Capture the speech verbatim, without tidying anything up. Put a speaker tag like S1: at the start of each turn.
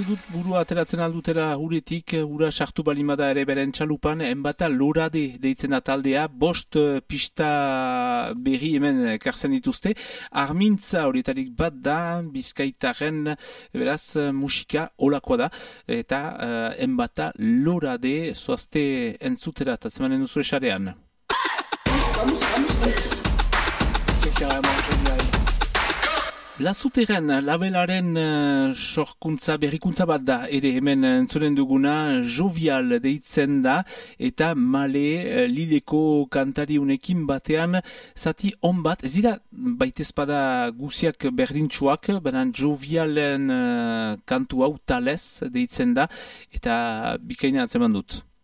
S1: dut burua ateratzen aldutera uretik, ura sartu balimada ere beren txalupan, enbata lorade deitzen da taldea, bost pista berri hemen kartzen dituzte. Armintza horietarik bat da, Bizkaitaren, beraz, musika olakoa da, eta uh, enbata lorade zoazte entzutera, eta zemanen duzu esarean. C'est carrément génial. Lazuteren labelaren uh, sorkuntza, berrikuntza bat da, ere hemen entzunen duguna, jovial deitzen da, eta male uh, lileko kantariunekin batean, zati on bat, ez dira baitezpada guziak berdintxuak, baina jovialen uh, kantu hau talez deitzen da, eta bikaina atzeman dut.